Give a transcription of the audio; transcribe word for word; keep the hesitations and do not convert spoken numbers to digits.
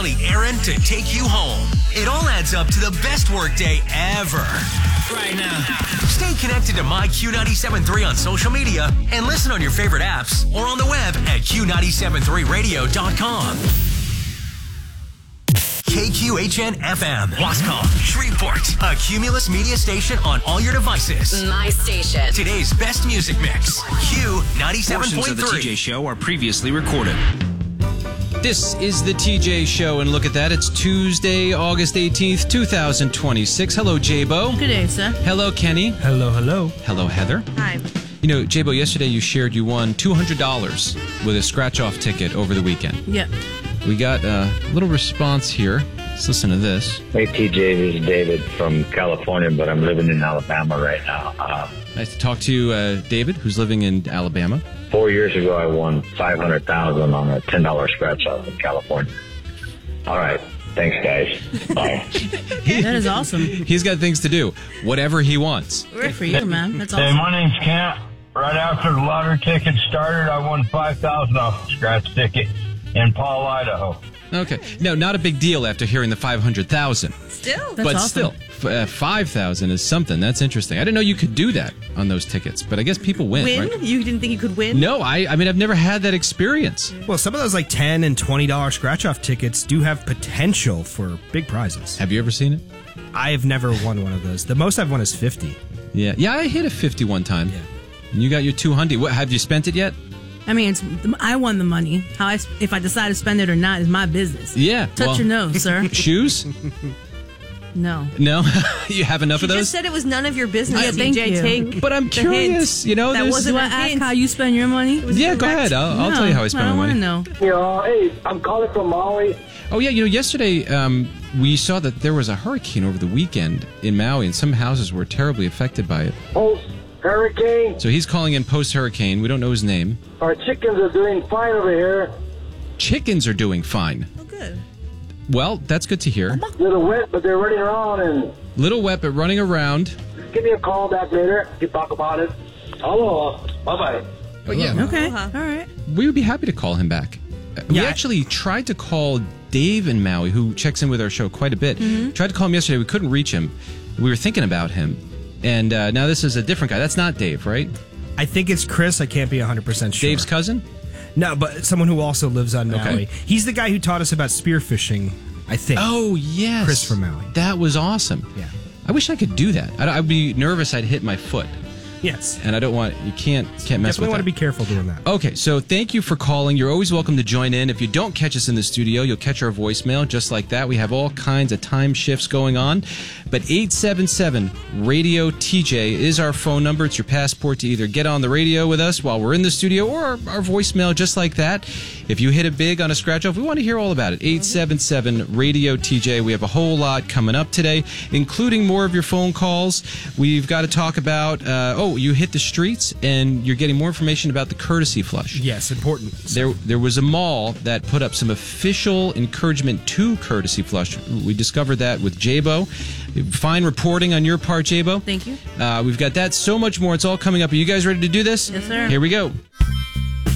the errand to take you home. It all adds up to the best workday ever. Right now. Stay connected to My Q ninety-seven point three on social media and listen on your favorite apps or on the web at Q nine seven three radio dot com. K Q H N F M, Wascom, Shreveport, a Cumulus media station on all your devices. My station. Today's best music mix, Q ninety-seven point three. Portions of the T J Show are previously recorded. This is the T J Show, and look at that. It's Tuesday, August eighteenth, twenty twenty-six. Hello, J-Bo. Good day, sir. Hello, Kenny. Hello, hello. Hello, Heather. Hi. You know, J-Bo, yesterday you shared you won two hundred dollars with a scratch-off ticket over the weekend. Yeah. We got a little response here. Let's listen to this. Hey, T J, this is David from California, but I'm living in Alabama right now. Uh, Nice to talk to you, uh, David, who's living in Alabama. four years ago, I won five hundred thousand dollars on a ten dollars scratch-off in California. All right. Thanks, guys. Bye. That is awesome. He's got things to do. Whatever he wants. Good for you, man. That's Hey, awesome. my name's Kent. Right after the lottery ticket started, I won five thousand dollars off a scratch ticket in Paul, Idaho. Okay. No, not a big deal after hearing the five hundred thousand dollars. Still. That's But awesome. still, f- uh, five thousand dollars is something. That's interesting. I didn't know you could do that on those tickets, but I guess people win, Win? right? You didn't think you could win? No, I, I mean, I've never had that experience. Well, some of those like ten and twenty dollars scratch-off tickets do have potential for big prizes. Have you ever seen it? I have never won one of those. The most I've won is fifty. Yeah. Yeah, I hit a fifty one time. Yeah. And you got your two hundred. What, have you spent it yet? I mean, it's I won the money. How I, if I decide to spend it or not is my business. Yeah. Touch well, your nose, sir. Shoes? No. No? You have enough She of those? just said it was none of your business. Yeah, T thank J, you. take But I'm the curious, hint. you know. That there's- wasn't Do I a ask hint. how you spend your money? Yeah, go ahead. I'll, I'll No, tell you how I spend I my don't money. want to know. You know, hey, I'm calling from Maui. Oh, yeah, you know, yesterday um, we saw that there was a hurricane over the weekend in Maui, and some houses were terribly affected by it. Post hurricane. So he's calling in post-hurricane. We don't know his name. Our chickens are doing fine over here. Chickens are doing fine. Oh, good. Well, that's good to hear. Little wet, but they're running around. And Little wet, but running around. give me a call back later. We can talk about it. Aloha. Bye bye. But yeah, Okay. All right. we would be happy to call him back. Uh, We Yeah. actually tried to call Dave in Maui, who checks in with our show quite a bit. Tried to call him yesterday. We couldn't reach him. We were thinking about him. And uh, now this is a different guy. That's not Dave, right? I think it's Chris. I can't be one hundred percent sure. Dave's cousin? No, but someone who also lives on Maui. Okay. He's the guy who taught us about spearfishing, I think. Oh, yes. Chris from Maui. That was awesome. Yeah. I wish I could do that. I'd, I'd be nervous I'd hit my foot. Yes. And I don't want, you can't, can't mess Definitely with want that. to be careful doing that. Okay, so thank you for calling. You're always welcome to join in. If you don't catch us in the studio, you'll catch our voicemail just like that. We have all kinds of time shifts going on. But eight seven seven radio T J is our phone number. It's your passport to either get on the radio with us while we're in the studio or our, our voicemail just like that. If you hit it big on a scratch-off, we want to hear all about it. eight seven seven radio T J. We have a whole lot coming up today, including more of your phone calls. We've got to talk about, uh, oh, you hit the street. And you're getting more information about the courtesy flush. Yes, important. There, there was a mall that put up some official encouragement to courtesy flush. We discovered that with J-Bo. Fine reporting on your part, J-Bo. Thank you. Uh, we've got that, so much more. It's all coming up. Are you guys ready to do this? Yes, sir. Here we go.